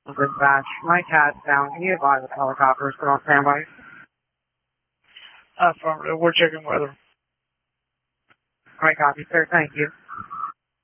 Dispatch. My cat's down. Can you advise the helicopter is still on standby? Affirmative. We're checking weather. Right, copy, sir. Thank you.